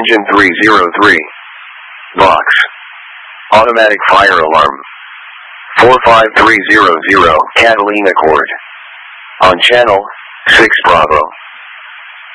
Engine 303. Box. Automatic fire alarm. 45300 Catalina Court. On channel 6 Bravo.